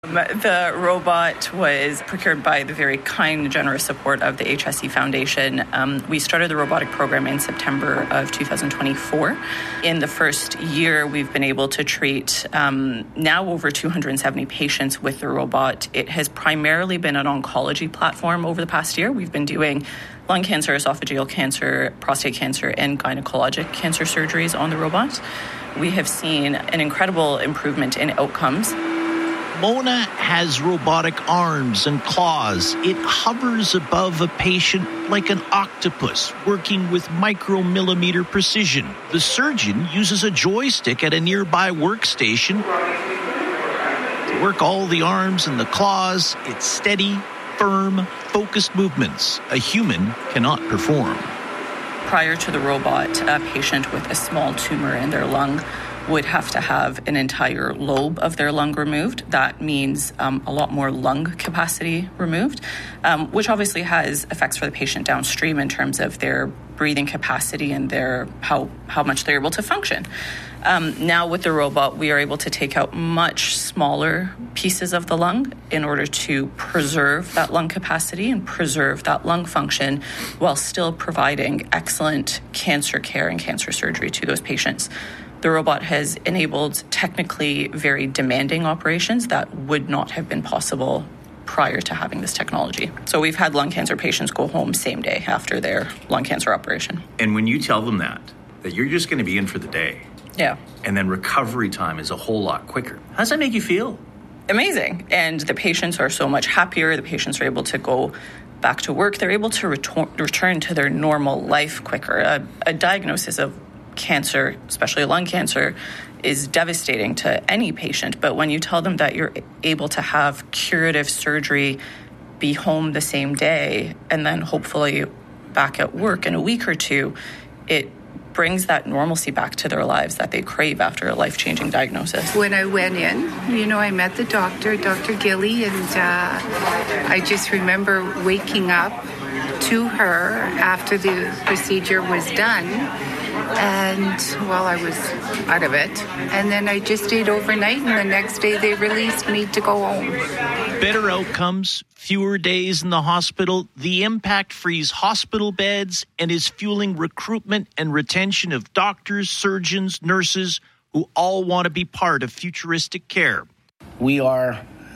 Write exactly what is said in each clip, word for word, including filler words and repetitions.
The robot was procured by the very kind and generous support of the H S C Foundation. Um, we started the robotic program in September of two thousand twenty-four. In the first year, we've been able to treat um, now over two hundred seventy patients with the robot. It has primarily been an oncology platform over the past year. We've been doing lung cancer, esophageal cancer, prostate cancer, and gynecologic cancer surgeries on the robot. We have seen an incredible improvement in outcomes. Mona has robotic arms and claws. It hovers above a patient like an octopus, working with micromillimeter precision. The surgeon uses a joystick at a nearby workstation to work all the arms and the claws. It's steady, firm, focused movements a human cannot perform. Prior to the robot, a patient with a small tumor in their lung would have to have an entire lobe of their lung removed. That means um, a lot more lung capacity removed, um, which obviously has effects for the patient downstream in terms of their breathing capacity and their how, how much they're able to function. Um, now with the robot, we are able to take out much smaller pieces of the lung in order to preserve that lung capacity and preserve that lung function while still providing excellent cancer care and cancer surgery to those patients. The robot has enabled technically very demanding operations that would not have been possible prior to having this technology. So we've had lung cancer patients go home same day after their lung cancer operation. And when you tell them that, that you're just going to be in for the day. Yeah. And then recovery time is a whole lot quicker. How does that make you feel? Amazing. And the patients are so much happier. The patients are able to go back to work. They're able to retor- return to their normal life quicker. A, a diagnosis of cancer, especially lung cancer, is devastating to any patient. But when you tell them that you're able to have curative surgery, be home the same day, and then hopefully back at work in a week or two, it brings that normalcy back to their lives that they crave after a life-changing diagnosis. When I went in, you know, I met the doctor, Doctor Gilly, and uh, I just remember waking up to her after the procedure was done. And while I was out of it, and then I just stayed overnight, and the next day they released me to go home. Better outcomes, fewer days in the hospital, the impact frees hospital beds and is fueling recruitment and retention of doctors, surgeons, nurses who all want to be part of futuristic care. We are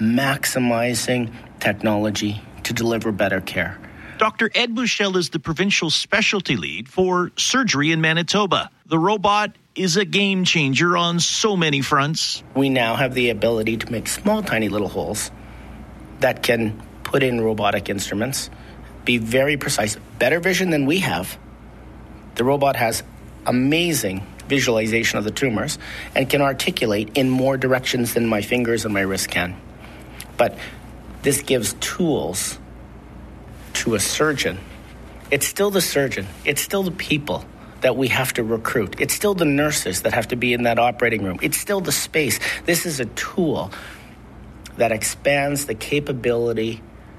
maximizing technology to deliver better care. Doctor Ed Bushell is the provincial specialty lead for surgery in Manitoba. The robot is a game changer on so many fronts. We now have the ability to make small, tiny little holes that can put in robotic instruments, be very precise, better vision than we have. The robot has amazing visualization of the tumors and can articulate in more directions than my fingers and my wrist can. But this gives tools to a surgeon. It's still the surgeon. It's still the people that we have to recruit. It's still the nurses that have to be in that operating room. It's still the space. This is a tool that expands the capability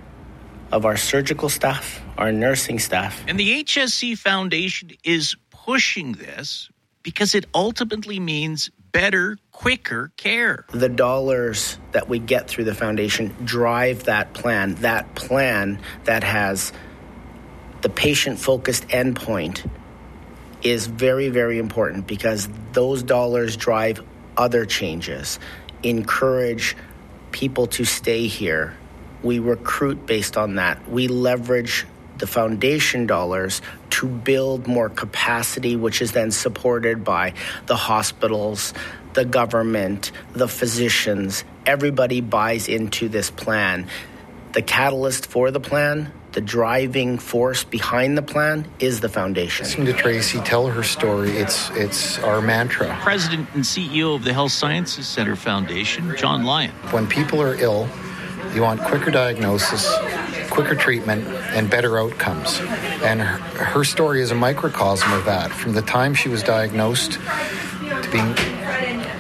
of our surgical staff, our nursing staff. And the H S C Foundation is pushing this because it ultimately means better, quicker care. The dollars that we get through the foundation drive that plan, that plan that has the patient-focused endpoint is very, very important because those dollars drive other changes, encourage people to stay here. We recruit based on that. We leverage the foundation dollars to build more capacity, which is then supported by the hospitals, the government, the physicians. Everybody buys into this plan. The catalyst for the plan, the driving force behind the plan, is the foundation. Listen to Tracy tell her story. It's it's our mantra. President and C E O of the Health Sciences Center Foundation, John Lyon. When people are ill, you want quicker diagnosis, quicker treatment, and better outcomes. And her, her story is a microcosm of that. From the time she was diagnosed to being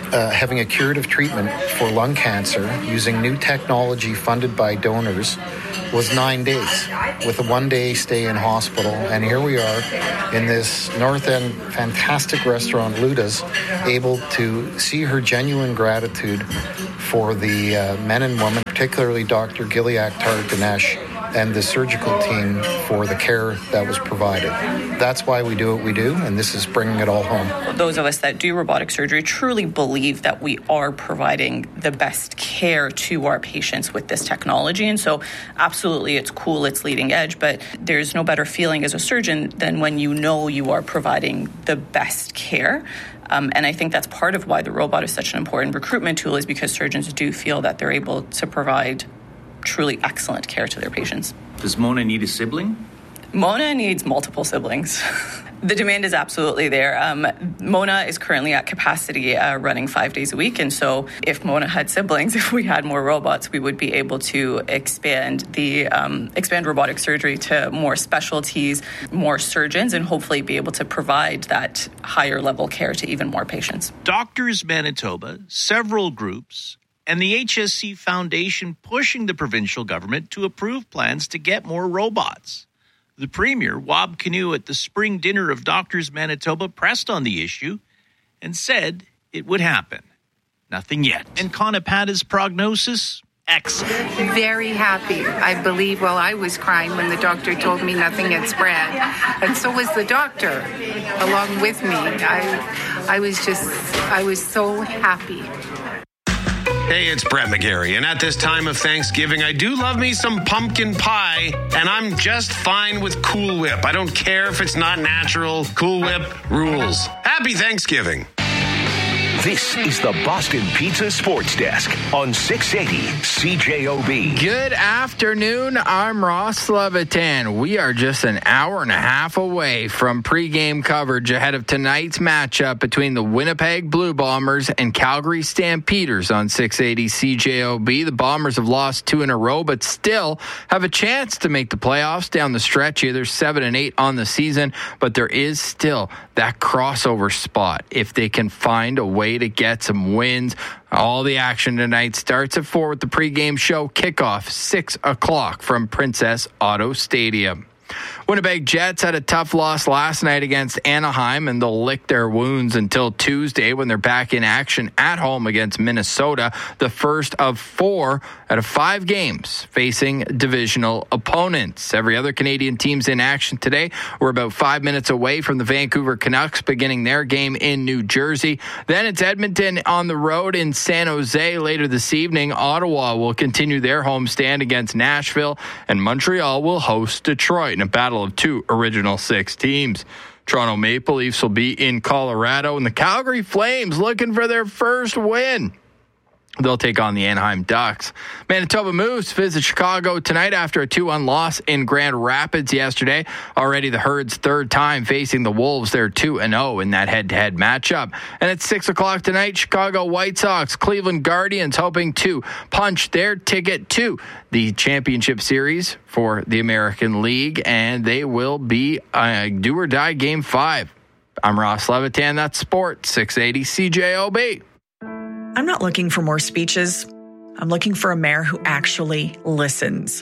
uh, having a curative treatment for lung cancer using new technology funded by donors was nine days with a one-day stay in hospital. And here we are in this North End fantastic restaurant, Luda's, able to see her genuine gratitude for the uh, men and women, particularly Doctor Giliak Tar-Ganesh and the surgical team for the care that was provided. That's why we do what we do, and this is bringing it all home. Those of us that do robotic surgery truly believe that we are providing the best care to our patients with this technology. And so absolutely, it's cool, it's leading edge, but there's no better feeling as a surgeon than when you know you are providing the best care. Um, and I think that's part of why the robot is such an important recruitment tool, is because surgeons do feel that they're able to provide truly excellent care to their patients. Does Mona need a sibling? Mona needs multiple siblings. The demand is absolutely there. Um, Mona is currently at capacity, uh, running five days a week. And so if Mona had siblings, if we had more robots, we would be able to expand the um, expand robotic surgery to more specialties, more surgeons, and hopefully be able to provide that higher level care to even more patients. Doctors Manitoba, several groups, and the H S C Foundation pushing the provincial government to approve plans to get more robots. The Premier, Wab Kinew, at the spring dinner of Doctors Manitoba, pressed on the issue and said it would happen. Nothing yet. And Conapata's prognosis? Excellent. Very happy. I believe, well, I was crying when the doctor told me nothing had spread. And so was the doctor along with me. I, I was just, I was so happy. Hey, it's Brett McGarry, and at this time of Thanksgiving, I do love me some pumpkin pie, and I'm just fine with Cool Whip. I don't care if it's not natural. Cool Whip rules. Happy Thanksgiving. This is the Boston Pizza Sports Desk on six eighty C J O B. Good afternoon. I'm Ross Levitan. We are just an hour and a half away from pregame coverage ahead of tonight's matchup between the Winnipeg Blue Bombers and Calgary Stampeders on six eighty C J O B. The Bombers have lost two in a row, but still have a chance to make the playoffs down the stretch. Here, they're seven and eight on the season, but there is still that crossover spot if they can find a way to get some wins. All the action tonight starts at four with the pregame show. Kickoff six o'clock from Princess Auto Stadium. Winnipeg Jets had a tough loss last night against Anaheim, and they'll lick their wounds until Tuesday when they're back in action at home against Minnesota, the first of four out of five games facing divisional opponents. Every other Canadian team's in action today. We're about five minutes away from the Vancouver Canucks beginning their game in New Jersey. Then it's Edmonton on the road in San Jose later this evening. Ottawa will continue their homestand against Nashville, and Montreal will host Detroit in a battle of two original six teams. Toronto Maple Leafs will be in Colorado, and the Calgary Flames looking for their first win. They'll take on the Anaheim Ducks. Manitoba Moose visit Chicago tonight after a two one loss in Grand Rapids yesterday. Already the Herd's third time facing the Wolves. They're two and oh in that head-to-head matchup. And at six o'clock tonight, Chicago White Sox, Cleveland Guardians hoping to punch their ticket to the championship series for the American League, and they will be a do-or-die game five. I'm Ross Levitan. That's Sports six eighty C J O B. I'm not looking for more speeches. I'm looking for a mayor who actually listens.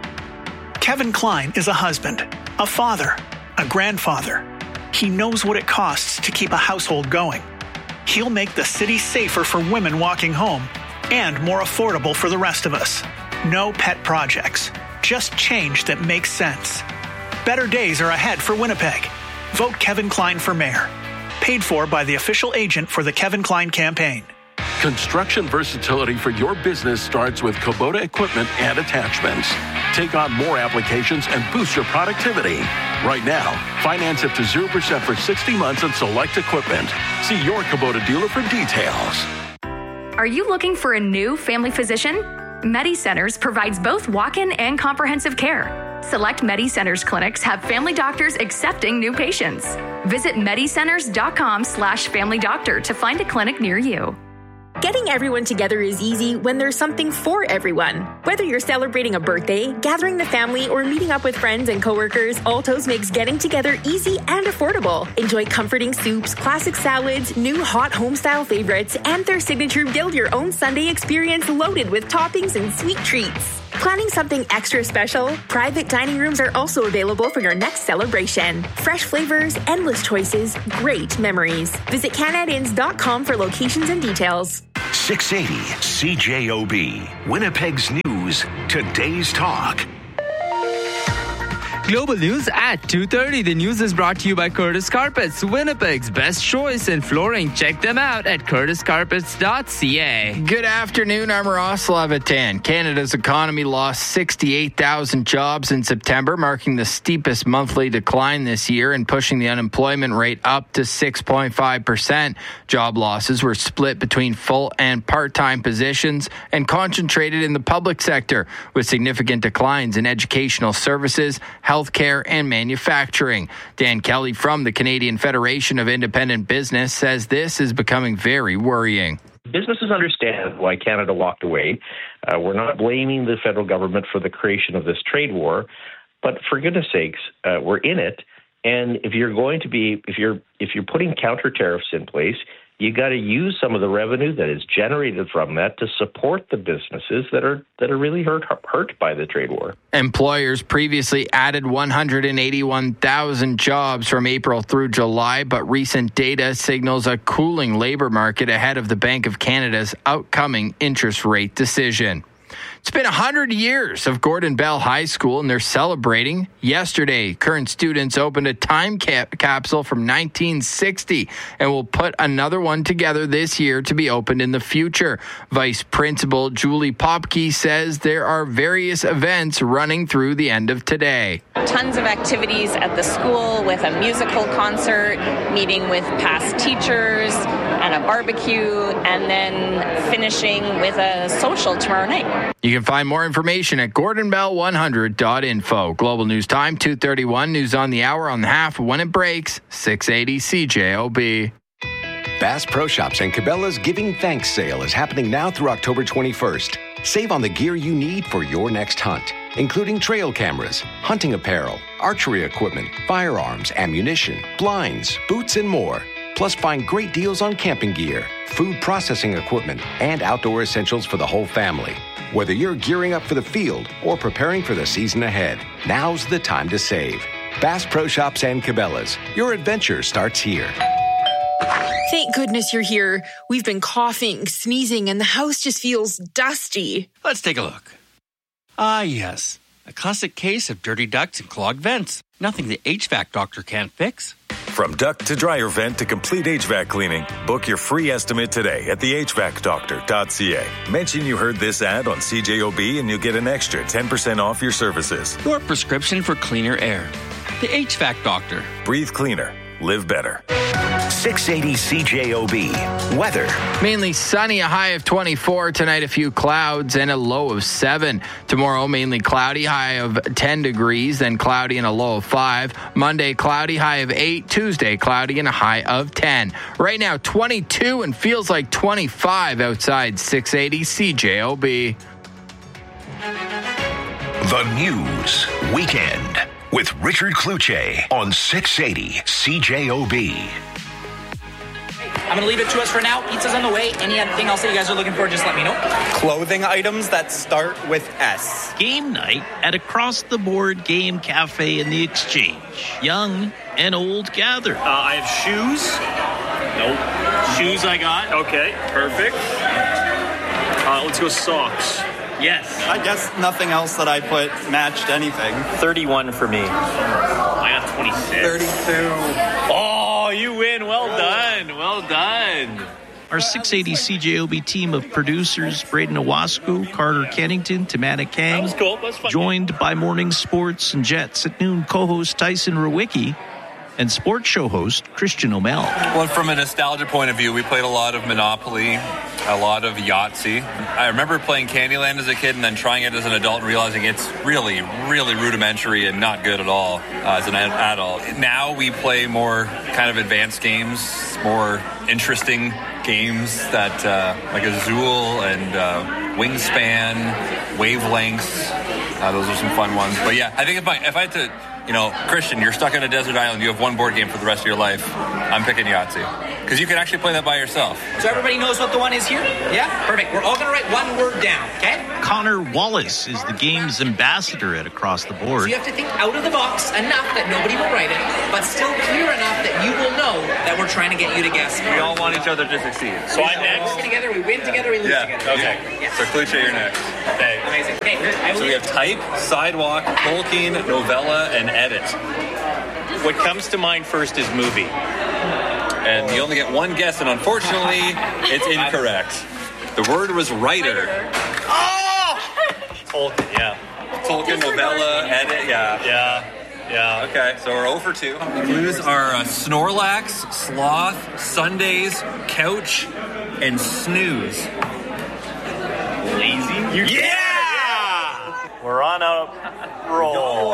Kevin Klein is a husband, a father, a grandfather. He knows what it costs to keep a household going. He'll make the city safer for women walking home and more affordable for the rest of us. No pet projects, just change that makes sense. Better days are ahead for Winnipeg. Vote Kevin Klein for mayor. Paid for by the official agent for the Kevin Klein campaign. Construction versatility for your business starts with Kubota equipment and attachments. Take on more applications and boost your productivity. Right now, finance up to zero percent for sixty months on select equipment. See your Kubota dealer for details. Are you looking for a new family physician? MediCenters provides both walk-in and comprehensive care. Select MediCenters clinics have family doctors accepting new patients. Visit medicenters.com slash family doctor to find a clinic near you. Getting everyone together is easy when there's something for everyone. Whether you're celebrating a birthday, gathering the family, or meeting up with friends and coworkers, Alto's makes getting together easy and affordable. Enjoy comforting soups, classic salads, new hot home-style favorites, and their signature build-your-own Sunday experience loaded with toppings and sweet treats. Planning something extra special? Private dining rooms are also available for your next celebration. Fresh flavors, endless choices, great memories. Visit canadins dot com for locations and details. six eighty C J O B, Winnipeg's News, today's talk. Global News at two thirty. The news is brought to you by Curtis Carpets, Winnipeg's best choice in flooring. Check them out at curtis carpets dot c a. Good afternoon, I'm Ross Levitan. Canada's economy lost sixty-eight thousand jobs in September, marking the steepest monthly decline this year and pushing the unemployment rate up to six point five percent. Job losses were split between full and part-time positions and concentrated in the public sector, with significant declines in educational services, healthcare, and manufacturing. Dan Kelly from the Canadian Federation of Independent Business says this is becoming very worrying. Businesses understand why Canada walked away. Uh, we're not blaming the federal government for the creation of this trade war, but for goodness sakes, uh, we're in it. And if you're going to be, if you're if you're putting counter tariffs in place, you got to use some of the revenue that is generated from that to support the businesses that are that are really hurt hurt by the trade war. Employers previously added one hundred eighty-one thousand jobs from April through July, but recent data signals a cooling labor market ahead of the Bank of Canada's upcoming interest rate decision. It's been one hundred years of Gordon Bell High School, and they're celebrating. Yesterday, current students opened a time cap- capsule from nineteen sixty and will put another one together this year to be opened in the future. Vice Principal Julie Popke says there are various events running through the end of today. Tons of activities at the school with a musical concert, meeting with past teachers, and a barbecue, and then finishing with a social tomorrow night. You can find more information at gordon bell one hundred dot info. Global News Time, two thirty-one. News on the hour on the half when it breaks. six eighty C J O B. Bass Pro Shops and Cabela's Giving Thanks sale is happening now through October twenty-first. Save on the gear you need for your next hunt, including trail cameras, hunting apparel, archery equipment, firearms, ammunition, blinds, boots, and more. Plus, find great deals on camping gear, food processing equipment, and outdoor essentials for the whole family. Whether you're gearing up for the field or preparing for the season ahead, now's the time to save. Bass Pro Shops and Cabela's. Your adventure starts here. Thank goodness you're here. We've been coughing, sneezing, and the house just feels dusty. Let's take a look. Ah, yes. A classic case of dirty ducts and clogged vents. Nothing the H V A C doctor can't fix. From duct to dryer vent to complete H V A C cleaning, book your free estimate today at the h v a c doctor dot c a. Mention you heard this ad on C J O B and you'll get an extra ten percent off your services. Your prescription for cleaner air. The H V A C doctor. Breathe cleaner. Live better. six eighty C J O B. Weather. Mainly sunny, a high of twenty-four. Tonight, a few clouds and a low of seven. Tomorrow, mainly cloudy, high of ten degrees, then cloudy and a low of five. Monday, cloudy, high of eight. Tuesday, cloudy and a high of ten. Right now, twenty-two and feels like twenty-five outside. six eighty C J O B. The News Weekend with Richard Kluche on six eighty C J O B. I'm going to leave it to us for now. Pizza's on the way. Anything else that you guys are looking for, just let me know. Clothing items that start with S. Game night at Across the Board Game Cafe in the Exchange. Young and old gather. Uh, I have shoes. Nope. Shoes I got. Okay, perfect. Uh, let's go socks. Yes. I guess nothing else that I put matched anything. thirty-one for me. I got twenty-six. thirty-two. Oh, you win. Well done. Well done. Our six eighty C J O B team of producers, Braden Owasco, Carter Kennington, Tamana Kang, that was cool. That was fun. joined by Morning Sports and Jets at Noon co-host Tyson Rewicki, and sports show host Christian O'Mell. Well, from a nostalgia point of view, we played a lot of Monopoly, a lot of Yahtzee. I remember playing Candyland as a kid and then trying it as an adult and realizing it's really, really rudimentary and not good at all uh, as an adult. Now we play more kind of advanced games, more interesting games that uh, like Azul and uh, Wingspan, Wavelengths. Uh, those are some fun ones. But yeah, I think if I if I had to, you know, Christian, you're stuck on a desert island. You have one board game for the rest of your life. I'm picking Yahtzee because you can actually play that by yourself. So everybody knows what the one is here? Yeah? Perfect. We're all going to write one word down, okay? Connor Wallace is the game's ambassador at Across the Board. So you have to think out of the box enough that nobody will write it, but still clear enough that you will know that we're trying to get you to guess. We all want each other to succeed. So I'm next. We work together, we win together, we lose yeah, together. Okay. Yeah. So Cluche, you're next. Okay. Amazing. Okay. I so we have type, sidewalk, Tolkien, novella, and edit. What comes to mind first is movie. And you only get one guess, and unfortunately, it's incorrect. The word was writer. Oh! Tolkien, yeah. Tolkien, novella, edit, yeah. Yeah, yeah. Okay, so we're zero for two. Clues are uh, Snorlax, Sloth, Sundays, Couch, and Snooze. Lazy? You yeah! We're on a roll.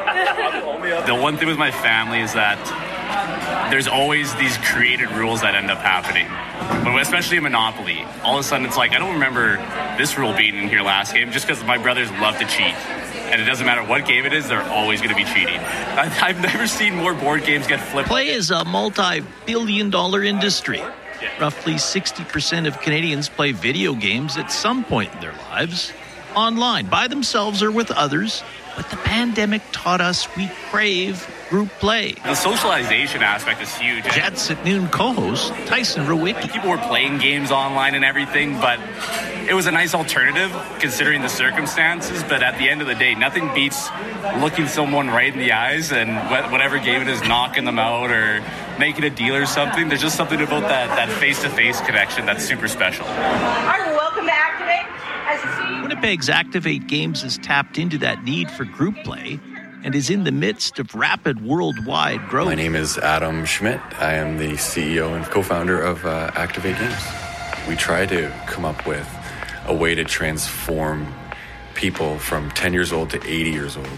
The one thing with my family is that there's always these created rules that end up happening. But especially in Monopoly, all of a sudden it's like, I don't remember this rule being in here last game just because my brothers love to cheat. And it doesn't matter what game it is, they're always going to be cheating. I've never seen more board games get flipped. Play is a multi-billion dollar industry. Yeah. Roughly sixty percent of Canadians play video games at some point in their lives. Online, by themselves or with others, but the pandemic taught us we crave group play. The socialization aspect is huge. Jets at Noon co-host Tyson Rowicki. People were playing games online and everything, but it was a nice alternative considering the circumstances. But at the end of the day, nothing beats looking someone right in the eyes and whatever game it is, knocking them out or making a deal or something. There's just something about that, that face-to-face connection that's super special. All right, welcome to Activate. Winnipeg's Activate Games has tapped into that need for group play and is in the midst of rapid worldwide growth. My name is Adam Schmidt. I am the C E O and co-founder of uh, Activate Games. We try to come up with a way to transform people from ten years old to eighty years old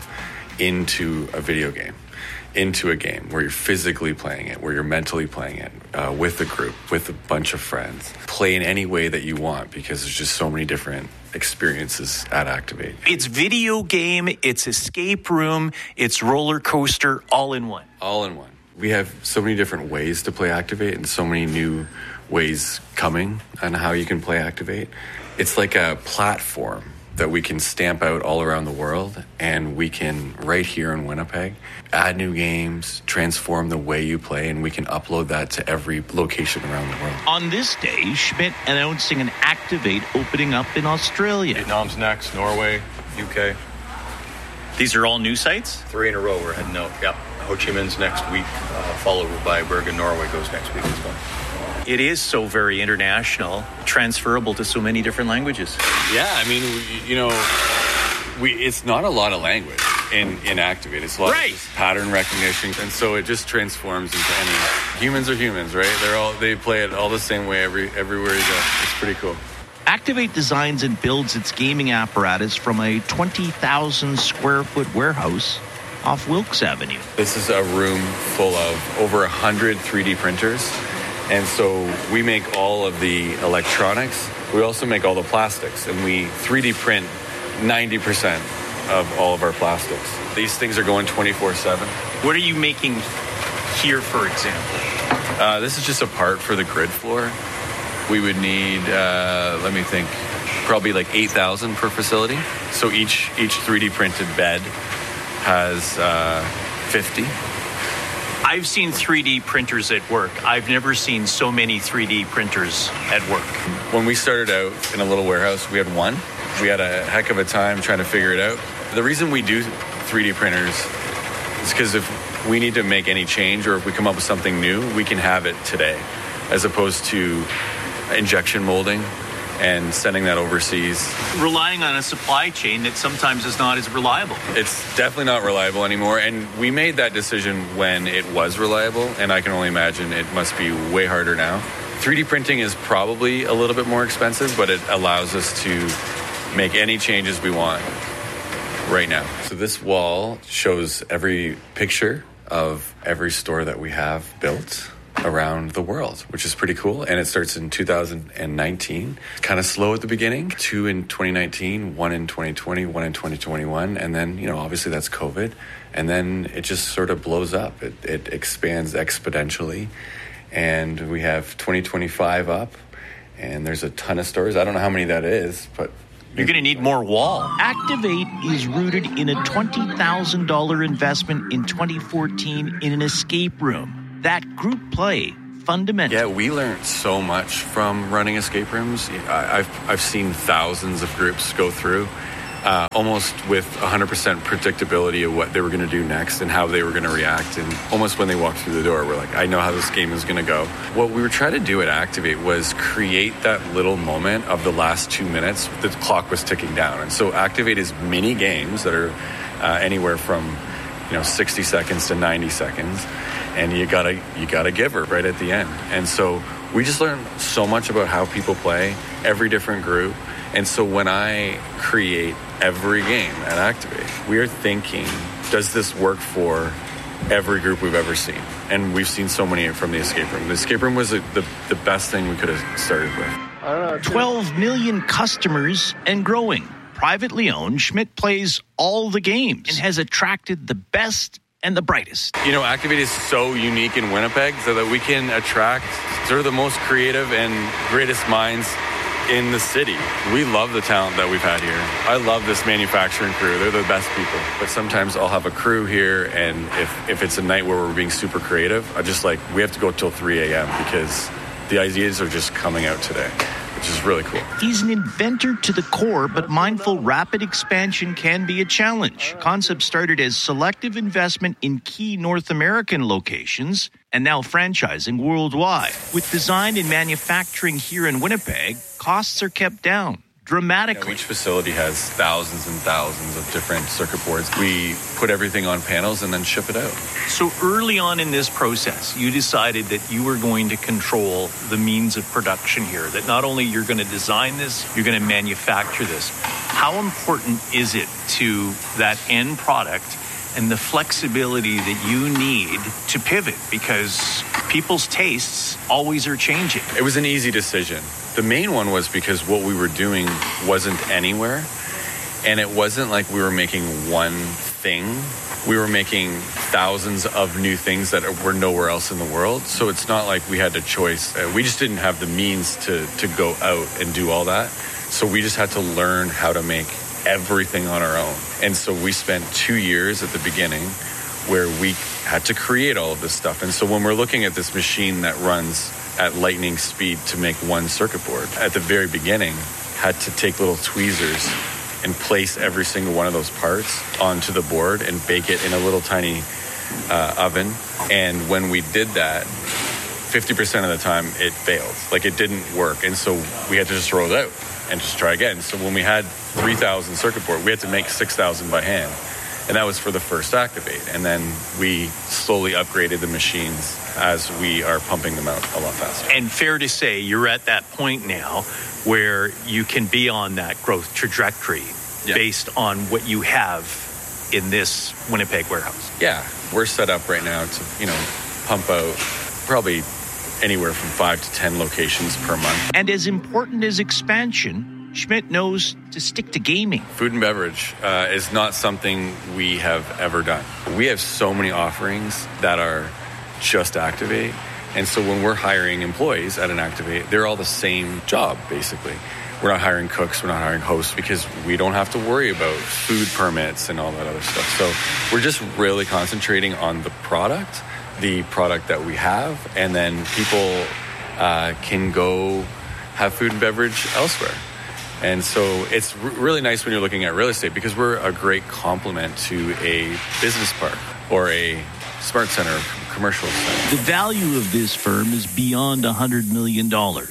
into a video game, into a game where you're physically playing it, where you're mentally playing it, uh, with a group, with a bunch of friends. Play in any way that you want because there's just so many different experiences at Activate. It's video game, it's escape room, it's roller coaster, all in one. All in one. We have so many different ways to play Activate and so many new ways coming on how you can play Activate. It's like a platform that we can stamp out all around the world, and we can, right here in Winnipeg, add new games, transform the way you play, and we can upload that to every location around the world. On this day, Schmidt announcing an Activate opening up in Australia. Vietnam's next, Norway, U K. These are all new sites? Three in a row we're heading out. Yep. Ho Chi Minh's next week, uh, followed by Bergen, Norway goes next week as well. It is so very international, transferable to so many different languages. Yeah, I mean, we, you know, we it's not a lot of language in, in Activate. It's a lot right. of just pattern recognition, and so it just transforms into any. Humans are humans, right? They're all they play it all the same way every everywhere you go. It's pretty cool. Activate designs and builds its gaming apparatus from a twenty thousand square foot warehouse off Wilkes Avenue. This is a room full of over one hundred three D printers. And so we make all of the electronics. We also make all the plastics, and we three D print ninety percent of all of our plastics. These things are going twenty-four seven. What are you making here, for example? Uh, this is just a part for the grid floor. We would need, uh, let me think, probably like eight thousand per facility. So each each three D printed bed has uh, fifty. I've seen three D printers at work. I've never seen so many three D printers at work. When we started out in a little warehouse, we had one. We had a heck of a time trying to figure it out. The reason we do three D printers is because if we need to make any change or if we come up with something new, we can have it today, as opposed to injection molding and sending that overseas. Relying on a supply chain that sometimes is not as reliable. It's definitely not reliable anymore, and we made that decision when it was reliable, and I can only imagine it must be way harder now. three D printing is probably a little bit more expensive, but it allows us to make any changes we want right now. So this wall shows every picture of every store that we have built around the world, which is pretty cool. And it starts in two thousand nineteen. Kind of slow at the beginning. Two in twenty nineteen, one in twenty twenty, one in twenty twenty-one. And then, you know, obviously that's COVID. And then it just sort of blows up. It, it expands exponentially. And we have twenty twenty-five up. And there's a ton of stores. I don't know how many that is, but you're going to need more wall. Activate is rooted in a twenty thousand dollars investment in twenty fourteen in an escape room. That group play, fundamental. Yeah, we learned so much from running escape rooms. I, I've I've seen thousands of groups go through, uh, almost with one hundred percent predictability of what they were going to do next and how they were going to react. And almost when they walked through the door, we're like, I know how this game is going to go. What we were trying to do at Activate was create that little moment of the last two minutes. The clock was ticking down. And so Activate is mini games that are uh, anywhere from, you know, sixty seconds to ninety seconds. And you gotta you gotta give her right at the end. And so we just learned so much about how people play, every different group. And so when I create every game at Activate, we are thinking, does this work for every group we've ever seen? And we've seen so many from the escape room. The escape room was a, the, the best thing we could have started with. twelve million customers and growing. Privately owned, Schmidt plays all the games and has attracted the best and the brightest. You know, Activate is so unique in Winnipeg so that we can attract sort of the most creative and greatest minds in the city. We love the talent that we've had here. I love this manufacturing crew. They're the best people. But sometimes I'll have a crew here, and if, if it's a night where we're being super creative, I just like, we have to go till three a.m. because the ideas are just coming out today, which is really cool. He's an inventor to the core, but mindful rapid expansion can be a challenge. Concept started as selective investment in key North American locations and now franchising worldwide. With design and manufacturing here in Winnipeg, costs are kept down dramatically. You know, each facility has thousands and thousands of different circuit boards. We put everything on panels and then ship it out. So early on in this process, you decided that you were going to control the means of production here, that not only you're going to design this, you're going to manufacture this. How important is it to that end product and the flexibility that you need to pivot? Because people's tastes always are changing. It was an easy decision. The main one was because what we were doing wasn't anywhere, and it wasn't like we were making one thing. We were making thousands of new things that were nowhere else in the world. So it's not like we had a choice. We just didn't have the means to, to go out and do all that. So we just had to learn how to make everything on our own. And so we spent two years at the beginning where we had to create all of this stuff. And so when we're looking at this machine that runs at lightning speed to make one circuit board, at the very beginning, had to take little tweezers and place every single one of those parts onto the board and bake it in a little tiny uh, oven. And when we did that, fifty percent of the time it failed. Like, it didn't work. And so we had to just throw it out and just try again. So when we had three thousand circuit board, we had to make six thousand by hand. And that was for the first Activate. And then we slowly upgraded the machines as we are pumping them out a lot faster. And fair to say, you're at that point now where you can be on that growth trajectory yeah. based on what you have in this Winnipeg warehouse. Yeah, we're set up right now to, you know, pump out probably anywhere from five to ten locations per month. And as important as expansion, Schmidt knows to stick to gaming. Food and beverage uh, is not something we have ever done. We have so many offerings that are just Activate. And so when we're hiring employees at an Activate, they're all the same job, basically. We're not hiring cooks, we're not hiring hosts, because we don't have to worry about food permits and all that other stuff. So we're just really concentrating on the product, the product that we have, and then people uh, can go have food and beverage elsewhere. And so it's r- really nice when you're looking at real estate, because we're a great complement to a business park or a smart center, commercial center. The value of this firm is beyond one hundred million dollars.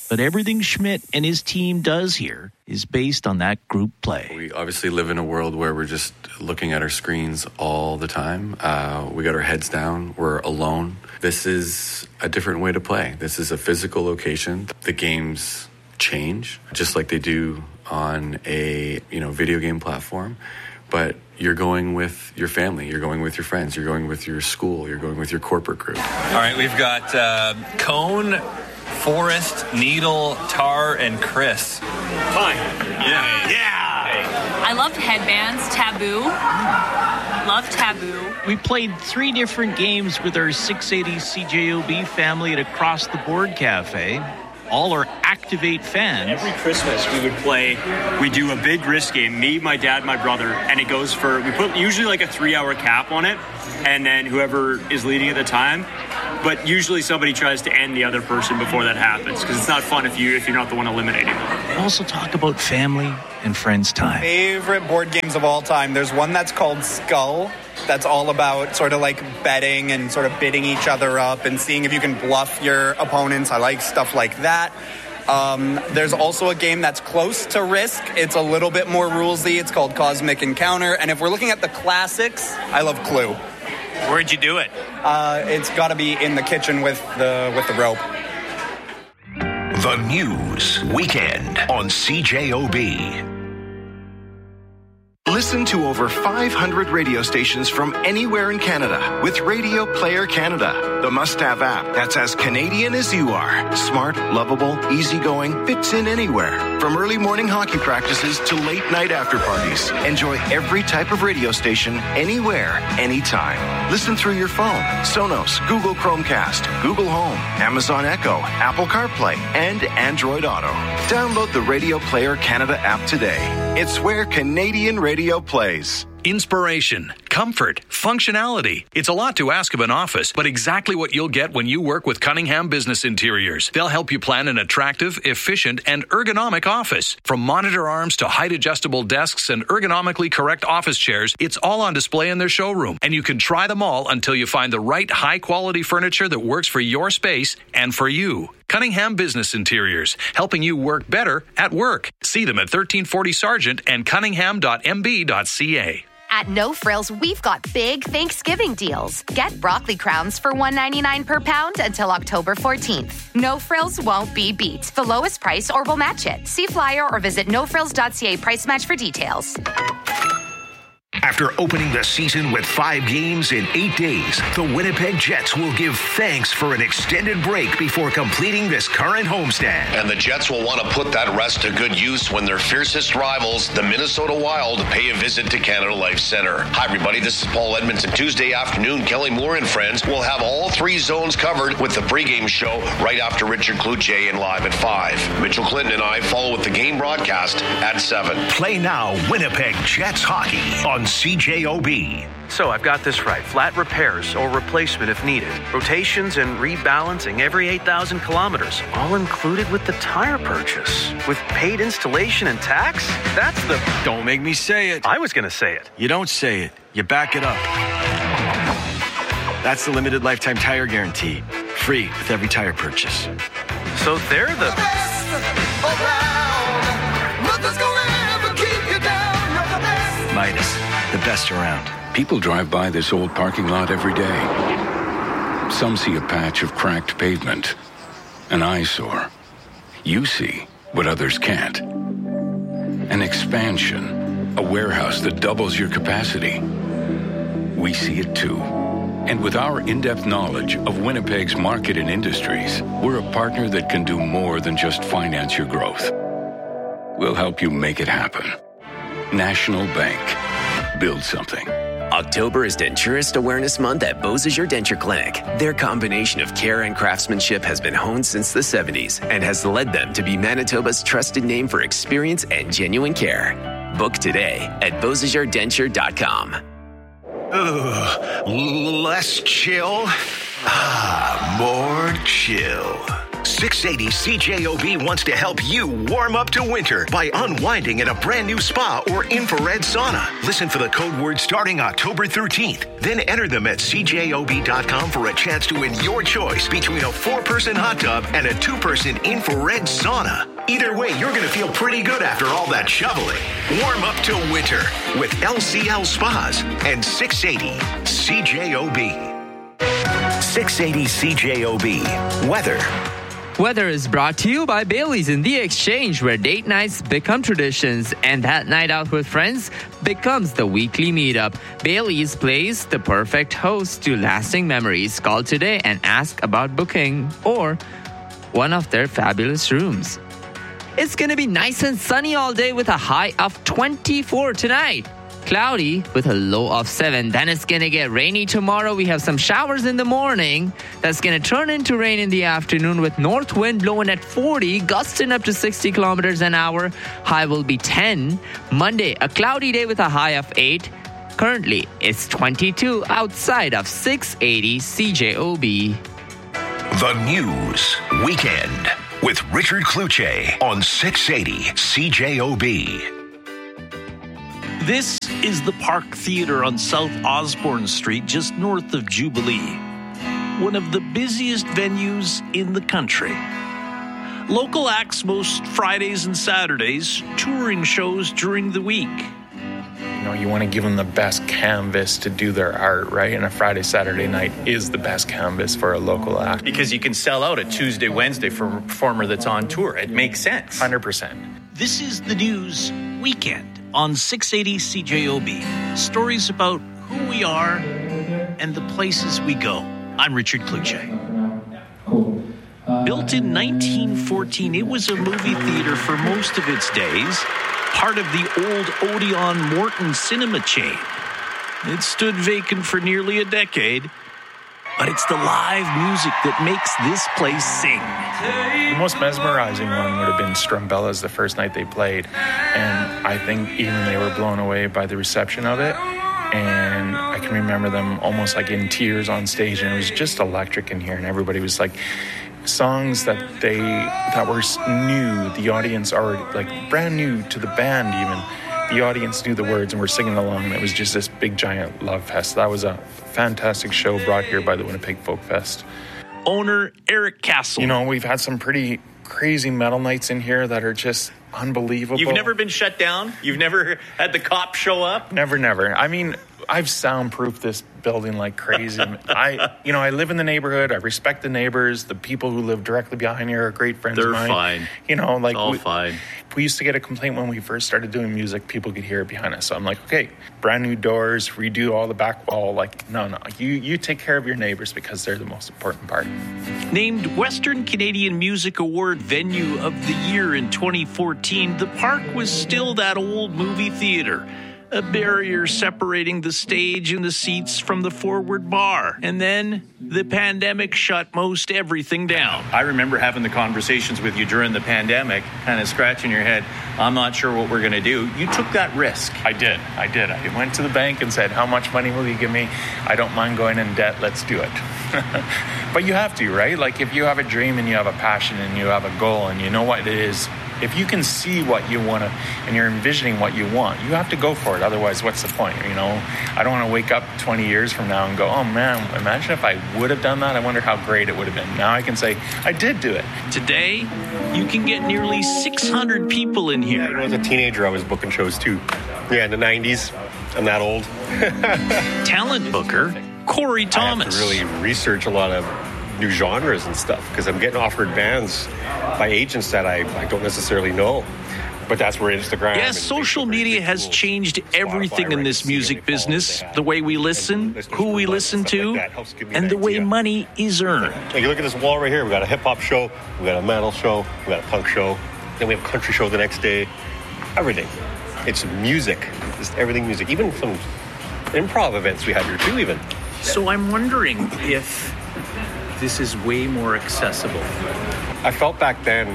But everything Schmidt and his team does here is based on that group play. We obviously live in a world where we're just looking at our screens all the time. Uh, we got our heads down. We're alone. This is a different way to play. This is a physical location. The games change just like they do on a, you know, video game platform. But you're going with your family, you're going with your friends, you're going with your school, you're going with your corporate group. All right, we've got uh, Cone, Forrest, Needle, Tar, and Chris. Fine. Yeah. Yeah. I loved headbands, Taboo. Love Taboo. We played three different games with our six eighty C J O B family at Across the Board Cafe. All are Activate fans. Every Christmas we would play, we do a big risk game, me, my dad, my brother, and it goes for, we put usually like a three hour cap on it, and then whoever is leading at the time, but usually somebody tries to end the other person before that happens, because it's not fun if, you, if you're not the one eliminating them. We also talk about family and friends time. Favorite board games of all time. There's one that's called Skull. That's all about sort of like betting and sort of bidding each other up and seeing if you can bluff your opponents. I like stuff like that. Um, there's also a game that's close to Risk. It's a little bit more rulesy. It's called Cosmic Encounter. And if we're looking at the classics, I love Clue. Where'd you do it? Uh, it's got to be in the kitchen with the with the rope. The News Weekend on C J O B. Listen to over five hundred radio stations from anywhere in Canada with Radio Player Canada, the must-have app that's as Canadian as you are. Smart, lovable, easygoing, fits in anywhere. From early morning hockey practices to late night after parties. Enjoy every type of radio station, anywhere, anytime. Listen through your phone, Sonos, Google Chromecast, Google Home, Amazon Echo, Apple CarPlay, and Android Auto. Download the Radio Player Canada app today. It's where Canadian radio plays. Inspiration, comfort, functionality. It's a lot to ask of an office, but exactly what you'll get when you work with Cunningham Business Interiors. They'll help you plan an attractive, efficient, and ergonomic office. From monitor arms to height-adjustable desks and ergonomically correct office chairs, it's all on display in their showroom, and you can try them all until you find the right high-quality furniture that works for your space and for you. Cunningham Business Interiors, helping you work better at work. See them at thirteen forty Sargent and cunningham dot m b dot c a. At No Frills, we've got big Thanksgiving deals. Get broccoli crowns for one ninety-nine per pound until October fourteenth. No Frills won't be beat. The lowest price or we'll match it. See flyer or visit no frills dot c a price match for details. After opening the season with five games in eight days, the Winnipeg Jets will give thanks for an extended break before completing this current homestand. And the Jets will want to put that rest to good use when their fiercest rivals, the Minnesota Wild, pay a visit to Canada Life Center. Hi, everybody. This is Paul Edmondson. Tuesday afternoon, Kelly Moore and friends will have all three zones covered with the pregame show right after Richard Cloutier and live at five. Mitchell Clinton and I follow with the game broadcast at seven. Play now Winnipeg Jets hockey on C J O B. So I've got this right. Flat repairs or replacement if needed. Rotations and rebalancing every eight thousand kilometers. All included with the tire purchase. With paid installation and tax? That's the... Don't make me say it. I was going to say it. You don't say it. You back it up. That's the limited lifetime tire guarantee. Free with every tire purchase. So they're the... Midas, the best around. People drive by this old parking lot every day. Some see a patch of cracked pavement, an eyesore. You see what others can't. An expansion, a warehouse that doubles your capacity. We see it too. And with our in-depth knowledge of Winnipeg's market and industries, we're a partner that can do more than just finance your growth. We'll help you make it happen. National Bank. Build something. October is Denturist Awareness Month at Beausejour Denture Clinic. Their combination of care and craftsmanship has been honed since the seventies and has led them to be Manitoba's trusted name for experience and genuine care. Book today at beausejour denture dot com. Ugh, less chill, ah, more chill. six eighty C J O B wants to help you warm up to winter by unwinding in a brand new spa or infrared sauna. Listen for the code word starting October thirteenth. Then enter them at C J O B dot com for a chance to win your choice between a four-person hot tub and a two-person infrared sauna. Either way, you're going to feel pretty good after all that shoveling. Warm up to winter with L C L Spas and six eighty C J O B. six eighty C J O B. Weather. Weather is brought to you by Bailey's in the Exchange, where date nights become traditions and that night out with friends becomes the weekly meetup. Bailey's plays the perfect host to lasting memories. Call today and ask about booking or one of their fabulous rooms. It's going to be nice and sunny all day with a high of twenty-four tonight. Cloudy with a low of seven. Then it's going to get rainy tomorrow. We have some showers in the morning. That's going to turn into rain in the afternoon with north wind blowing at forty, gusting up to sixty kilometers an hour. High will be ten. Monday, a cloudy day with a high of eight. Currently, it's twenty-two outside of six eighty C J O B. The News Weekend with Richard Kluche on six eighty C J O B. This is the Park Theatre on South Osborne Street, just north of Jubilee. One of the busiest venues in the country. Local acts most Fridays and Saturdays, touring shows during the week. You know, you want to give them the best canvas to do their art, right? And a Friday, Saturday night is the best canvas for a local act. Because you can sell out a Tuesday, Wednesday for a performer that's on tour. It makes sense. one hundred percent. This is the News Weekend on six eighty C J O B. Stories about who we are and the places we go. I'm Richard Kluche. Built in nineteen fourteen, it was a movie theater for most of its days, part of the old Odeon Morton cinema chain. It stood vacant for nearly a decade, but it's the live music that makes this place sing. The most mesmerizing one would have been Strumbella's the first night they played. And I think even they were blown away by the reception of it. And I can remember them almost like in tears on stage. And it was just electric in here. And everybody was like, songs that they, that were new, the audience already, like brand new to the band even. The audience knew the words and were singing along. And it was just this big giant love fest. That was a fantastic show brought here by the Winnipeg Folk Fest. Owner Eric Castle. You know, we've had some pretty crazy metal nights in here that are just unbelievable. You've never been shut down? You've never had the cops show up? Never, never. I mean, I've soundproofed this building like crazy. I, you know, I live in the neighborhood. I respect the neighbors. The people who live directly behind here are great friends They're of mine. They're fine. You know, like it's all we, fine. We used to get a complaint when we first started doing music. People could hear it behind us. So I'm like, okay, brand new doors, redo all the back wall. Like, no, no, you you take care of your neighbors because they're the most important part. Named Western Canadian Music Award Venue of the Year in twenty fourteen, the park was still that old movie theater. A barrier separating the stage and the seats from the forward bar. And then the pandemic shut most everything down. I remember having the conversations with you during the pandemic, kind of scratching your head. I'm not sure what we're going to do. You took that risk. I did. I did. I went to the bank and said, how much money will you give me? I don't mind going in debt. Let's do it. But you have to, right? Like if you have a dream and you have a passion and you have a goal and you know what it is, if you can see what you want to and you're envisioning what you want, you have to go for it. Otherwise, what's the point? You know, I don't want to wake up twenty years from now and go, oh man, imagine if I would have done that. I wonder how great it would have been. Now I can say, I did do it. Today, you can get nearly six hundred people in here. You know, as a teenager, I was booking shows too. Yeah, in the nineties. I'm that old. Talent booker, Corey Thomas. I have to really research a lot of new genres and stuff because I'm getting offered bands by agents that I, I don't necessarily know. But that's where Instagram... Yes, social media has changed everything in this music business. The way we listen, who we listen to, and the way money is earned. Like, you look at this wall right here. We got a hip-hop show, we got a metal show, we got a punk show, then we have a country show the next day. Everything. It's music. It's everything music. Even some improv events we have here too, even. So I'm wondering if this is way more accessible. I felt back then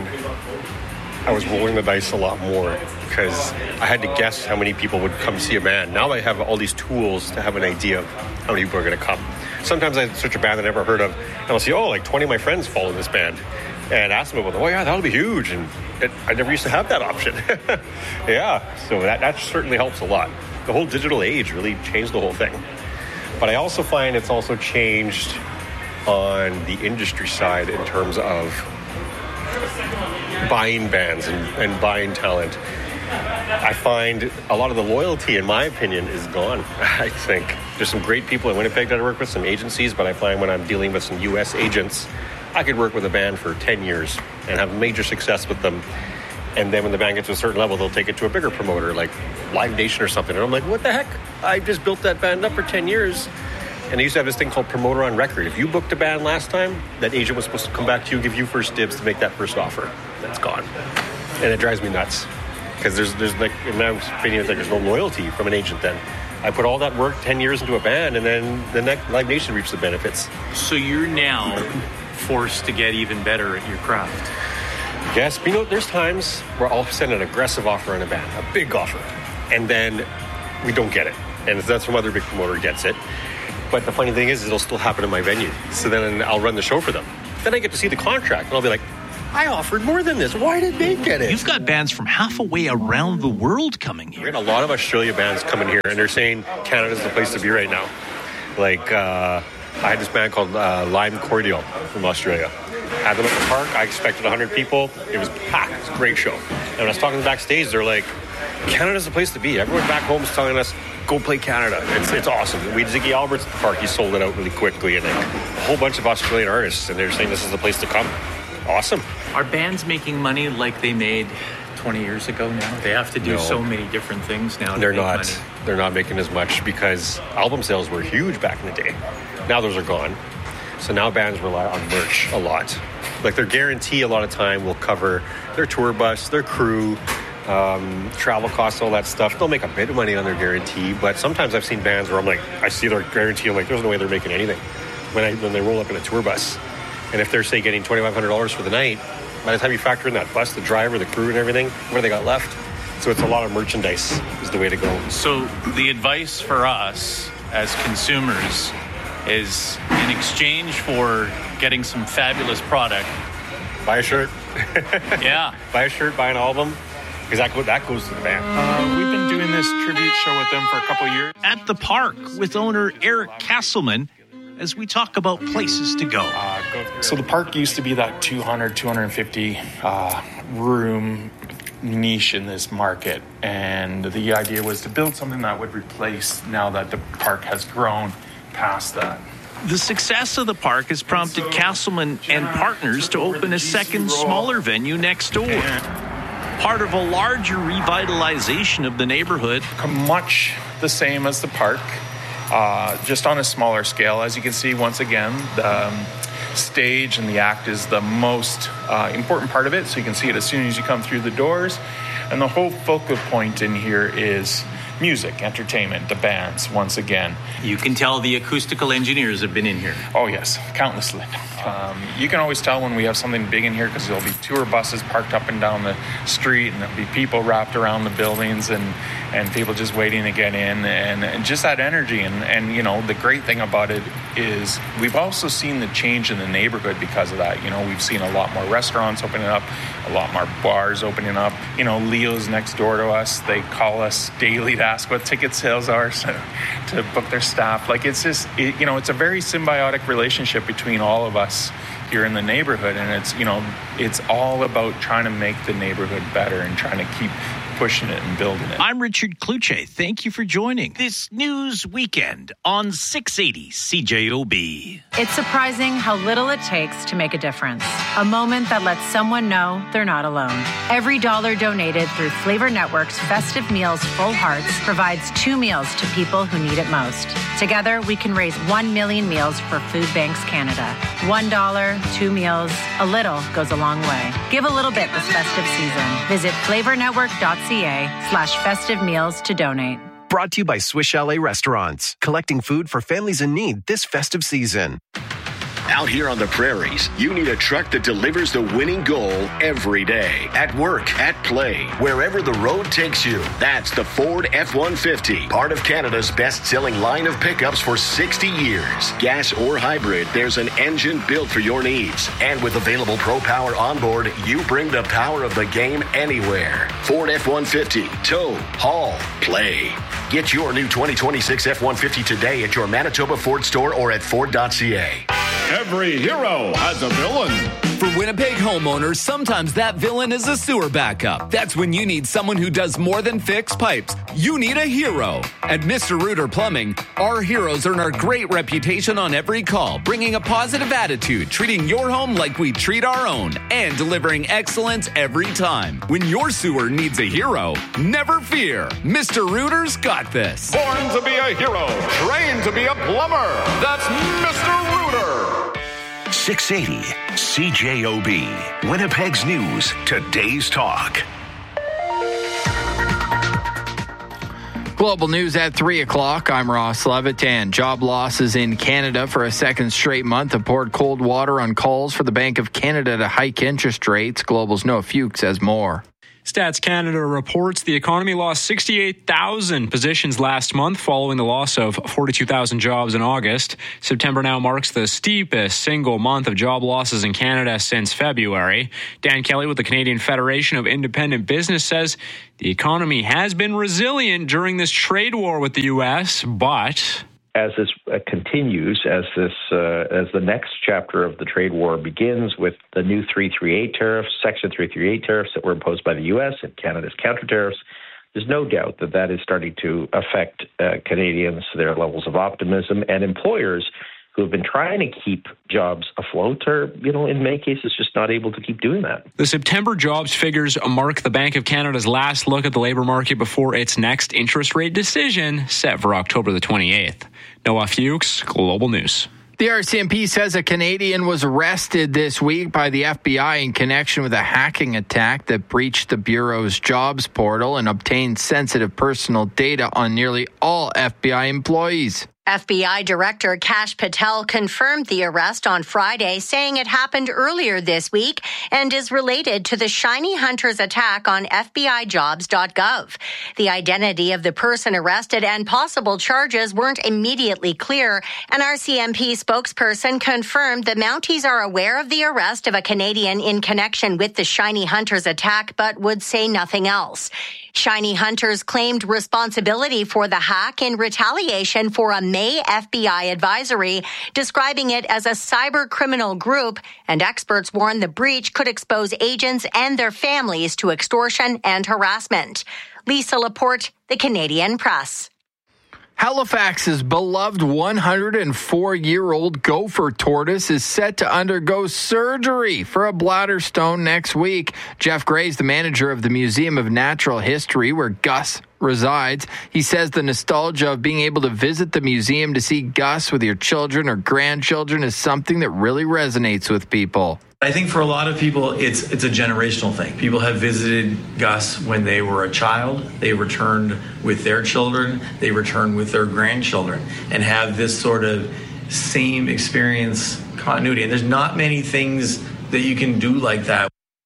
I was rolling the dice a lot more because I had to guess how many people would come see a band. Now I have all these tools to have an idea of how many people are going to come. Sometimes I search a band I never heard of, and I'll see, oh, like twenty of my friends follow this band. and asked them about it. Oh, yeah, that'll be huge. And it, I never used to have that option. Yeah, so that, that certainly helps a lot. The whole digital age really changed the whole thing. But I also find it's also changed on the industry side in terms of buying bands and, and buying talent. I find a lot of the loyalty, in my opinion, is gone. I think there's some great people in Winnipeg that I work with, some agencies, but I find when I'm dealing with some U S agents, I could work with a band for ten years and have major success with them. And then when the band gets to a certain level, they'll take it to a bigger promoter, like Live Nation or something. And I'm like, what the heck? I just built that band up for ten years. And they used to have this thing called promoter on record. If you booked a band last time, that agent was supposed to come back to you, give you first dibs to make that first offer. That's gone. And it drives me nuts. Because there's, there's like, in my opinion, it's like there's no loyalty from an agent then. I put all that work, ten years into a band, and then the next Live Nation reaps the benefits. So you're now forced to get even better at your craft. Yes, but you know, there's times where I'll send an aggressive offer on a band, a big offer, and then we don't get it. And that's some other big promoter gets it. But the funny thing is, it'll still happen in my venue. So then I'll run the show for them. Then I get to see the contract, and I'll be like, I offered more than this. Why did they get it? You've got bands from half a way around the world coming here. We had a lot of Australia bands coming here, and they're saying Canada's the place to be right now. Like, uh, I had this band called uh, Lime Cordial from Australia. Had them at the park. I expected one hundred people. It was packed. It was a great show. And when I was talking to them backstage, they're like, Canada's the place to be. Everyone back home is telling us, go play Canada. It's it's awesome. We had Ziggy Albert's at the park. He sold it out really quickly. And like, a whole bunch of Australian artists, and they're saying this is the place to come. Awesome. Are bands making money like they made twenty years ago now? They have to do No. so many different things now. to They're make not. money. They're not making as much because album sales were huge back in the day. Now those are gone. So now bands rely on merch a lot. Like their guarantee a lot of time will cover their tour bus, their crew, um, travel costs, all that stuff. They'll make a bit of money on their guarantee, but sometimes I've seen bands where I'm like, I see their guarantee, I'm like, there's no way they're making anything when I when they roll up in a tour bus. And if they're, say, getting twenty-five hundred dollars for the night, by the time you factor in that bus, the driver, the crew, and everything, what do they got left? So it's a lot of merchandise is the way to go. So the advice for us as consumers is, in exchange for getting some fabulous product, buy a shirt. Yeah. Buy a shirt, buy an album, because that, go, that goes to the band. Uh, we've been doing this tribute show with them for a couple of years. At the park with owner Eric Castleman as we talk about places to go. Uh, go so the park used to be that two hundred, two hundred fifty uh, room niche in this market. And the idea was to build something that would replace now that the park has grown past that. The success of the park has prompted Castleman and partners to open a second, smaller venue next door. Part of a larger revitalization of the neighborhood. Much the same as the park, uh, just on a smaller scale. As you can see, once again, the um, stage and the act is the most uh, important part of it. So you can see it as soon as you come through the doors. And the whole focal point in here is music, entertainment, the bands, once again. You can tell the acoustical engineers have been in here. Oh, yes, countlessly. Um, you can always tell when we have something big in here because there'll be tour buses parked up and down the street, and there'll be people wrapped around the buildings and, and people just waiting to get in, and, and just that energy. And, and, you know, the great thing about it is we've also seen the change in the neighborhood because of that. You know, we've seen a lot more restaurants opening up, a lot more bars opening up. You know, Leo's next door to us. They call us daily to ask what ticket sales are to, to book their staff. Like, it's just, it, you know, it's a very symbiotic relationship between all of us here in the neighborhood. And it's, you know, it's all about trying to make the neighborhood better and trying to keep pushing it and building it. I'm Richard Kluche. Thank you for joining this news weekend on six eighty C J O B. It's surprising how little it takes to make a difference. A moment that lets someone know they're not alone. Every dollar donated through Flavor Network's Festive Meals Full Hearts provides two meals to people who need it most. Together, we can raise one million meals for Food Banks Canada. One dollar, two meals, a little goes a long way. Give a little bit this festive season. Visit flavornetwork.ca slash festive meals to donate. Brought to you by Swiss Chalet Restaurants, collecting food for families in need this festive season. Out here on the prairies, you need a truck that delivers the winning goal every day. At work, at play, wherever the road takes you. That's the Ford F one fifty, part of Canada's best-selling line of pickups for sixty years. Gas or hybrid, there's an engine built for your needs. And with available Pro Power onboard, you bring the power of the game anywhere. Ford F one fifty, tow, haul, play. Get your new twenty twenty-six F one fifty today at your Manitoba Ford store or at Ford dot C A. Every hero has a villain. For Winnipeg homeowners, sometimes that villain is a sewer backup. That's when you need someone who does more than fix pipes. You need a hero. At Mister Reuter Plumbing, our heroes earn our great reputation on every call, bringing a positive attitude, treating your home like we treat our own, and delivering excellence every time. When your sewer needs a hero, never fear. Mister Reuter's got this. Born to be a hero, trained to be a plumber. That's Mister Reuter. six eighty C J O B, Winnipeg's News, today's talk. Global news at three o'clock. I'm Ross Levitan. Job losses in Canada for a second straight month have poured cold water on calls for the Bank of Canada to hike interest rates. Global's Noah Fuchs says more. Stats Canada reports the economy lost sixty-eight thousand positions last month following the loss of forty-two thousand jobs in August. September now marks the steepest single month of job losses in Canada since February. Dan Kelly with the Canadian Federation of Independent Business says the economy has been resilient during this trade war with the U S, but as this uh, continues, as this uh, as the next chapter of the trade war begins with the new three thirty-eight tariffs, Section three thirty-eight tariffs that were imposed by the U S and Canada's counter tariffs, there's no doubt that that is starting to affect uh, Canadians, their levels of optimism, and employers who have been trying to keep jobs afloat are, you know, in many cases just not able to keep doing that. The September jobs figures mark the Bank of Canada's last look at the labor market before its next interest rate decision set for October the twenty-eighth. Noah Fuchs, Global News. The R C M P says a Canadian was arrested this week by the F B I in connection with a hacking attack that breached the Bureau's jobs portal and obtained sensitive personal data on nearly all F B I employees. F B I Director Kash Patel confirmed the arrest on Friday, saying it happened earlier this week and is related to the Shiny Hunters attack on F B I jobs dot gov. The identity of the person arrested and possible charges weren't immediately clear. An R C M P spokesperson confirmed the Mounties are aware of the arrest of a Canadian in connection with the Shiny Hunters attack, but would say nothing else. Shiny Hunters claimed responsibility for the hack in retaliation for a May F B I advisory, describing it as a cyber criminal group, and experts warn the breach could expose agents and their families to extortion and harassment. Lisa Laporte, The Canadian Press. Halifax's beloved one hundred four-year-old gopher tortoise is set to undergo surgery for a bladder stone next week. Jeff Gray is the manager of the Museum of Natural History, where Gus resides. He says the nostalgia of being able to visit the museum to see Gus with your children or grandchildren is something that really resonates with people. I think for a lot of people, it's it's a generational thing. People have visited Gus when they were a child. They returned with their children. They return with their grandchildren and have this sort of same experience continuity. And there's not many things that you can do like that.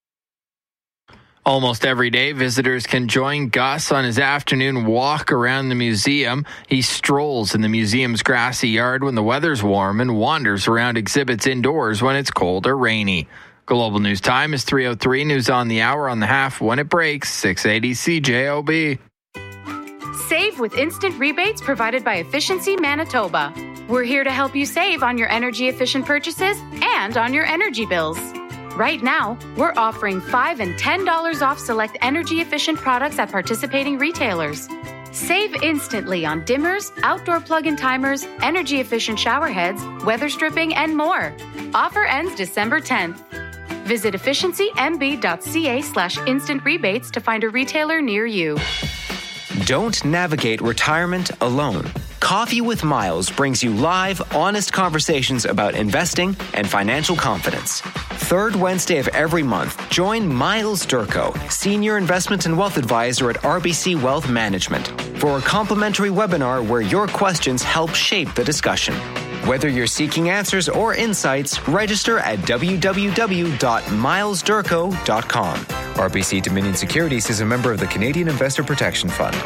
Almost every day, visitors can join Gus on his afternoon walk around the museum. He strolls in the museum's grassy yard when the weather's warm and wanders around exhibits indoors when it's cold or rainy. Global News Time is three oh three. News on the hour on the half when it breaks. six eighty C J O B. Save with instant rebates provided by Efficiency Manitoba. We're here to help you save on your energy-efficient purchases and on your energy bills. Right now, we're offering five dollars and ten dollars off select energy-efficient products at participating retailers. Save instantly on dimmers, outdoor plug-in timers, energy-efficient shower heads, weather stripping, and more. Offer ends December tenth. Visit efficiency.mb.ca slash instant rebates to find a retailer near you. Don't navigate retirement alone. Coffee with Miles brings you live, honest conversations about investing and financial confidence. Third Wednesday of every month, join Miles Durko, Senior Investment and Wealth Advisor at R B C Wealth Management, for a complimentary webinar where your questions help shape the discussion. Whether you're seeking answers or insights, register at w w w dot miles durco dot com. R B C Dominion Securities is a member of the Canadian Investor Protection Fund.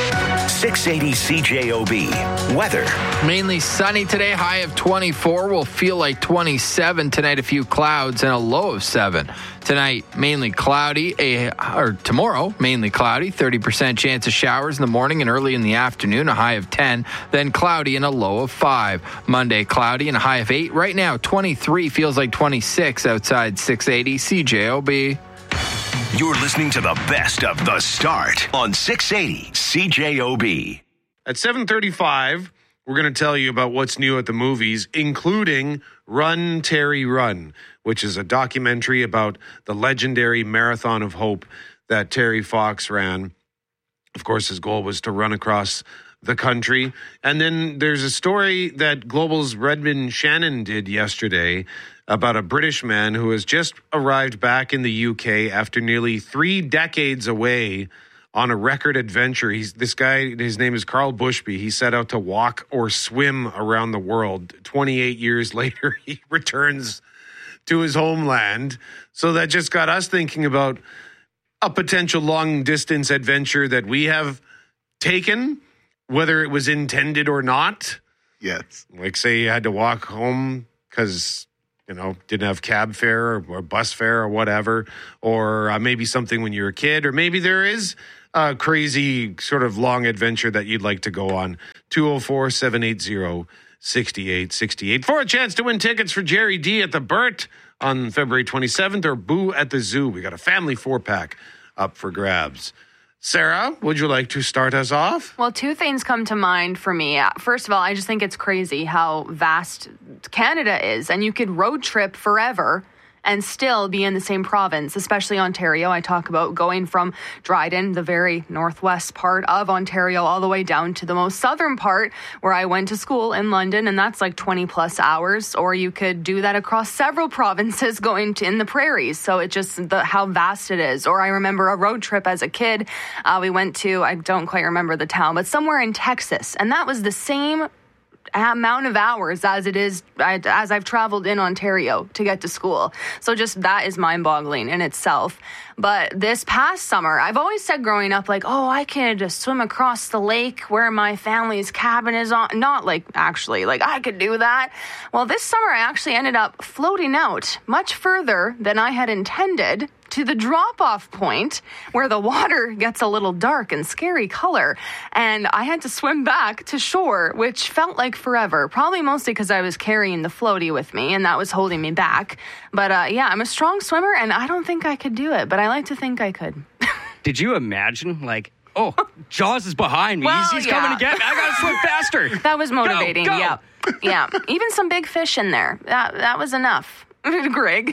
six eighty C J O B. Weather. Mainly sunny today, high of twenty-four. Will feel like twenty-seven tonight. A few clouds and a low of seven. Tonight, mainly cloudy. A, or tomorrow, mainly cloudy. thirty percent chance of showers in the morning and early in the afternoon. A high of ten. Then cloudy and a low of five. Monday, cloudy and a high of eight. Right now, twenty-three feels like twenty-six outside six eighty C J O B. You're listening to the best of The Start on six eighty C J O B. At seven thirty-five, we're going to tell you about what's new at the movies, including Run, Terry, Run, which is a documentary about the legendary Marathon of Hope that Terry Fox ran. Of course, his goal was to run across the country. And then there's a story that Global's Redmond Shannon did yesterday about a British man who has just arrived back in the U K after nearly three decades away on a record adventure. He's this guy, his name is Carl Bushby. He set out to walk or swim around the world. twenty-eight years later, he returns to his homeland. So that just got us thinking about a potential long-distance adventure that we have taken, whether it was intended or not. Yes. Like, say you had to walk home because, you know, didn't have cab fare or, or bus fare or whatever, or uh, maybe something when you were a kid, or maybe there is a crazy sort of long adventure that you'd like to go on. two oh four, seven eight zero, six eight six eight for a chance to win tickets for Jerry D at the Burt on February twenty-seventh or Boo at the Zoo. We got a family four-pack up for grabs. Sarah, would you like to start us off? Well, two things come to mind for me. First of all, I just think it's crazy how vast Canada is, and you could road trip forever and still be in the same province, especially Ontario. I talk about going from Dryden, the very northwest part of Ontario, all the way down to the most southern part where I went to school in London, and that's like twenty plus hours. Or you could do that across several provinces going to in the prairies. So it just, the, how vast it is. Or I remember a road trip as a kid. Uh, we went to, I don't quite remember the town, but somewhere in Texas. And that was the same amount of hours as it is as I've traveled in Ontario to get to school. So just that is mind-boggling in itself. But this past summer, I've always said growing up, like, oh, I could just swim across the lake where my family's cabin is on. Not like actually, like I could do that. Well, this summer I actually ended up floating out much further than I had intended to the drop-off point where the water gets a little dark and scary color. And I had to swim back to shore, which felt like forever, probably mostly because I was carrying the floaty with me and that was holding me back. But uh, yeah, I'm a strong swimmer and I don't think I could do it, but I like to think I could. Did you imagine, like, oh, Jaws is behind me. Well, he's he's yeah. coming again. I got to swim faster. That was motivating, Go, go. yeah. Yeah, even some big fish in there. That, that was enough. Greg?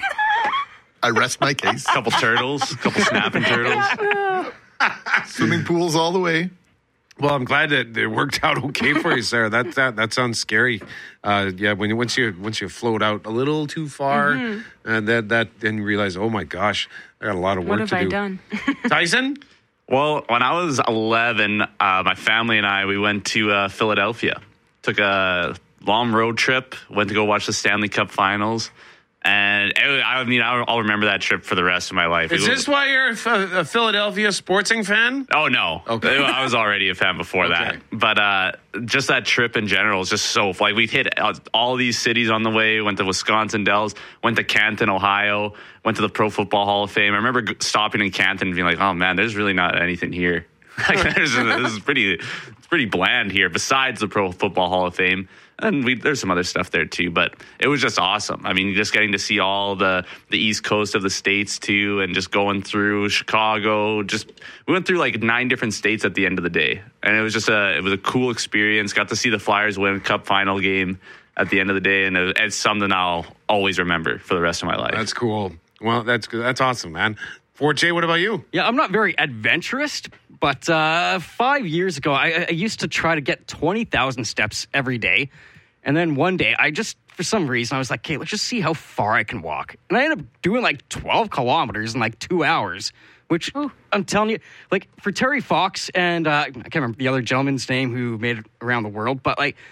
I rest my case. Couple turtles, couple snapping turtles. Yeah. Swimming pools all the way. Well, I'm glad that it worked out okay for you, Sarah. That that that sounds scary. Uh, yeah, when you, once you once you float out a little too far, Mm-hmm. and that that then you realize, oh my gosh, I got a lot of work What have to I do. done? Tyson? Well, when I was eleven, uh, my family and I, we went to uh, Philadelphia. Took a long road trip, went to go watch the Stanley Cup Finals. And it, I mean, I'll, I'll remember that trip for the rest of my life. Is It this why you're a, a Philadelphia sporting fan? Oh, no. Okay. I was already a fan before Okay. that. But uh, just that trip in general is just so, like, we hit all these cities on the way, went to Wisconsin Dells, went to Canton, Ohio, went to the Pro Football Hall of Fame. I remember g- stopping in Canton and being like, oh, man, there's really not anything here. Like, there's, this is pretty, it's pretty bland here besides the Pro Football Hall of Fame. And we, there's some other stuff there too, but it was just awesome. I mean, just getting to see all the, the East Coast of the states too, and just going through Chicago. Just we went through like nine different states at the end of the day, and it was just a it was a cool experience. Got to see the Flyers win Cup final game at the end of the day, and it, it's something I'll always remember for the rest of my life. That's cool. Well, that's good. That's awesome, man. four J, what about you? Yeah, I'm not very adventurous, but uh, five years ago, I, I used to try to get twenty thousand steps every day. And then one day, I just, for some reason, I was like, okay, let's just see how far I can walk. And I ended up doing like twelve kilometers in like two hours, which Ooh. I'm telling you, like for Terry Fox and uh, I can't remember the other gentleman's name who made it around the world, but like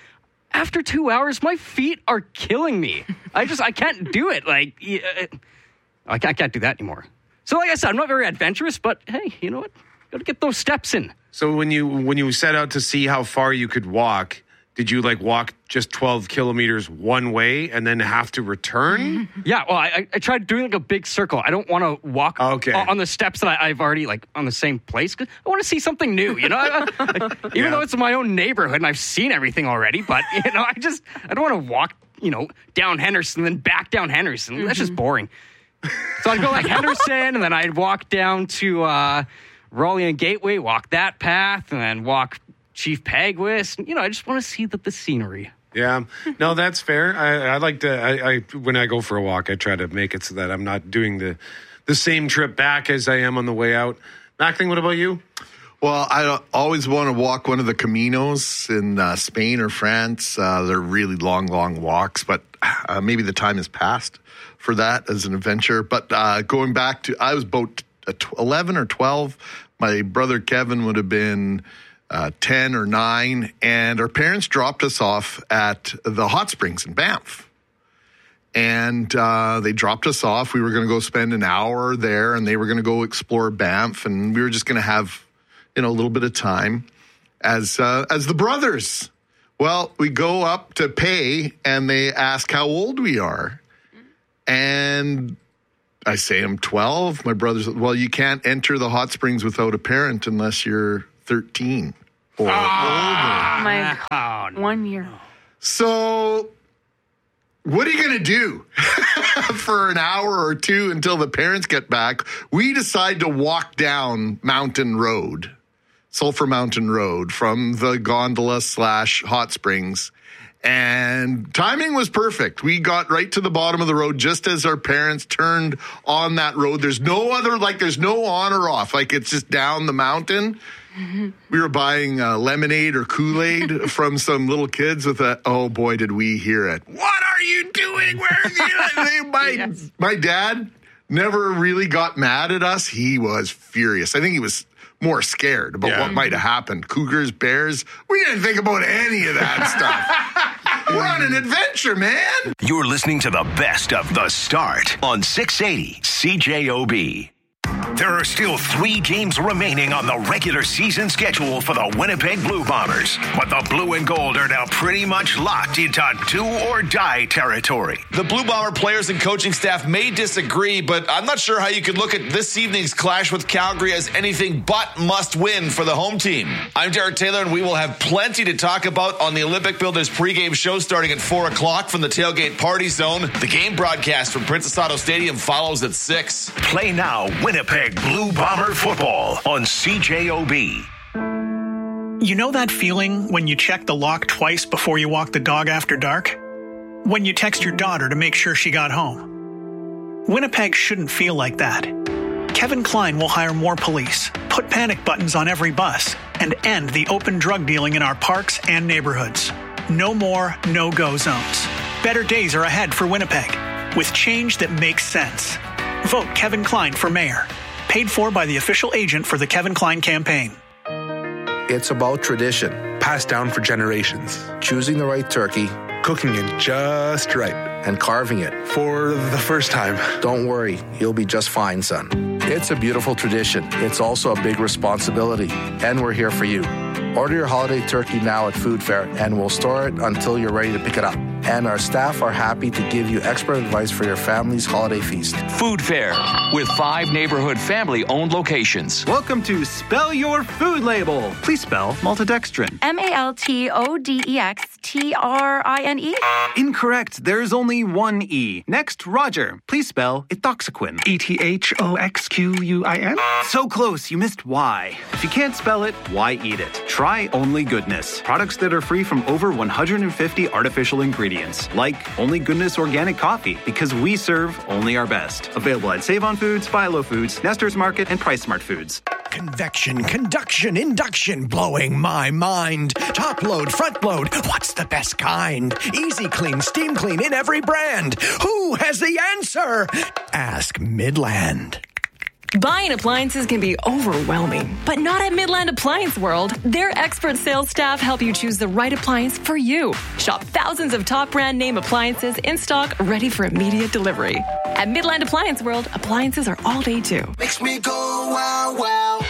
after two hours, my feet are killing me. I just, I can't do it. Like, yeah, I can't, I can't do that anymore. So like I said, I'm not very adventurous, but hey, you know what? Got to get those steps in. So when you when you set out to see how far you could walk, did you like walk just twelve kilometers one way and then have to return? Yeah, well, I, I tried doing like a big circle. I don't want to walk okay. on the steps that I, I've already like on the same place. Cause I want to see something new, you know. I, I, like, even Yeah. though it's my own neighborhood and I've seen everything already, but you know, I just I don't want to walk, you know, down Henderson then back down Henderson. Mm-hmm. That's just boring. So I'd go like Henderson, and then I'd walk down to uh, Raleigh and Gateway, walk that path, and then walk Chief Pegwis. You know, I just want to see the, the scenery. Yeah, no, that's fair. I, I like to. I, I when I go for a walk, I try to make it so that I'm not doing the the same trip back as I am on the way out. Mackling, what about you? Well, I always want to walk one of the Caminos in uh, Spain or France. Uh, they're really long, long walks, but uh, maybe the time has passed for that as an adventure. But uh, going back to, I was about eleven or twelve. My brother Kevin would have been uh, ten or nine, and our parents dropped us off at the hot springs in Banff. And uh, they dropped us off. We were going to go spend an hour there, and they were going to go explore Banff, and we were just going to have, you know, a little bit of time as uh, as the brothers. Well, we go up to pay, and they ask how old we are. And I say I'm twelve. My brother's, well, you can't enter the hot springs without a parent unless you're thirteen or older. Oh my God. One year. So what are you going to do for an hour or two until the parents get back? We decide to walk down Mountain Road, Sulphur Mountain Road, from the gondola slash hot springs. And timing was perfect. We got right to the bottom of the road just as our parents turned on that road. There's no other, like there's no on or off. Like it's just down the mountain. We were buying uh, lemonade or Kool-Aid from some little kids with a, oh boy, did we hear it. What are you doing? Where are you? my, yes. my dad never really got mad at us. He was furious. I think he was more scared about yeah. what might have happened. Cougars, bears. We didn't think about any of that stuff. We're on an adventure, man. You're listening to the best of The Start on six eighty C J O B. There are still three games remaining on the regular season schedule for the Winnipeg Blue Bombers, but the blue and gold are now pretty much locked into do or die territory. The Blue Bomber players and coaching staff may disagree, but I'm not sure how you could look at this evening's clash with Calgary as anything but must win for the home team. I'm Derek Taylor, and we will have plenty to talk about on the Olympic Builders pregame show starting at four o'clock from the Tailgate Party Zone. The game broadcast from Princess Auto Stadium follows at six. Play now, Winnipeg Blue Bomber football on C J O B. You know that feeling when you check the lock twice before you walk the dog after dark? When you text your daughter to make sure she got home? Winnipeg shouldn't feel like that. Kevin Klein will hire more police, put panic buttons on every bus, and end the open drug dealing in our parks and neighborhoods. No more no-go zones. Better days are ahead for Winnipeg, with change that makes sense. Vote Kevin Klein for mayor. Paid for by the official agent for the Kevin Klein campaign. It's about tradition, passed down for generations. Choosing the right turkey, cooking it just right, and carving it for the first time. Don't worry, you'll be just fine, son. It's a beautiful tradition. It's also a big responsibility, and we're here for you. Order your holiday turkey now at Food Fair, and we'll store it until you're ready to pick it up. And our staff are happy to give you expert advice for your family's holiday feast. Food Fair, with five neighborhood family-owned locations. Welcome to Spell Your Food Label. Please spell maltodextrin. M A L T O D E X T R I N E? Incorrect. There's only one E. Next, Roger. Please spell ethoxyquin. E T H O X Q U I N? So close, you missed Y. If you can't spell it, why eat it? Try Only Goodness. Products that are free from over one hundred fifty artificial ingredients. Like Only Goodness Organic Coffee, because we serve only our best. Available at Save On Foods, Philo Foods, Nestor's Market, and Price Smart Foods. Convection, conduction, induction, blowing my mind. Top load, front load, what's the best kind? Easy clean, steam clean in every brand. Who has the answer? Ask Midland. Buying appliances can be overwhelming, but not at Midland Appliance World. Their expert sales staff help you choose the right appliance for you. Shop thousands of top brand name appliances in stock, ready for immediate delivery. At Midland Appliance World, appliances are all day too. Makes me go wow, wow.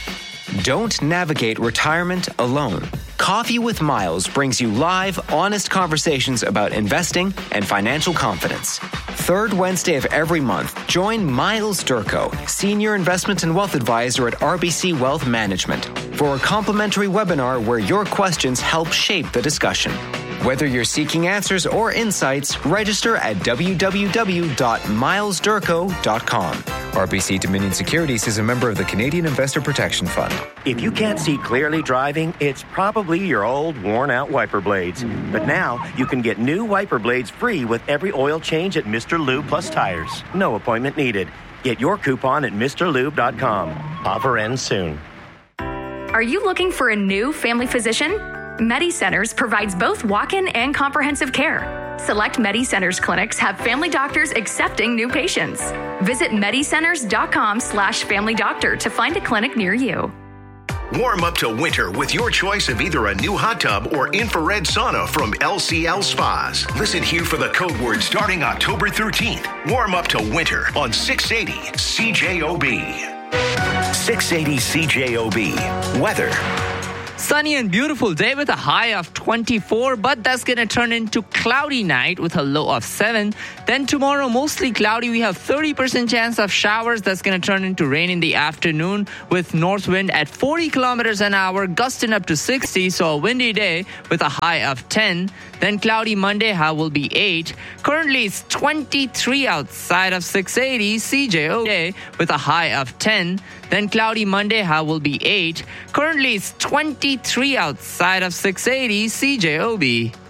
Don't navigate retirement alone. Coffee with Miles brings you live, honest conversations about investing and financial confidence. Third Wednesday of every month, join Miles Durko, Senior Investment and Wealth Advisor at R B C Wealth Management, for a complimentary webinar where your questions help shape the discussion. Whether you're seeking answers or insights, register at w w w dot miles durko dot com. R B C Dominion Securities is a member of the Canadian Investor Protection Fund. If you can't see clearly driving, it's probably your old, worn-out wiper blades. But now, you can get new wiper blades free with every oil change at Mister Lube Plus Tires. No appointment needed. Get your coupon at mister lube dot com. Offer ends soon. Are you looking for a new family physician? MediCenters provides both walk-in and comprehensive care. Select MediCenters clinics have family doctors accepting new patients. Visit medicenters.com slash family doctor to find a clinic near you. Warm up to winter with your choice of either a new hot tub or infrared sauna from L C L Spas. Listen here for the code word starting October thirteenth. Warm up to winter on six eighty C J O B. six eighty C J O B. Weather. Sunny and beautiful day with a high of twenty-four, but that's going to turn into cloudy night with a low of seven. Then tomorrow, mostly cloudy. We have thirty percent chance of showers. That's going to turn into rain in the afternoon with north wind at forty kilometers an hour, gusting up to sixty. So a windy day with a high of ten. Then cloudy Monday, high will be eight. Currently, it's twenty-three outside of six eighty C J O day with a high of ten. Then cloudy Monday, high will be eight. Currently, it's twenty-three outside of six eighty C J O B.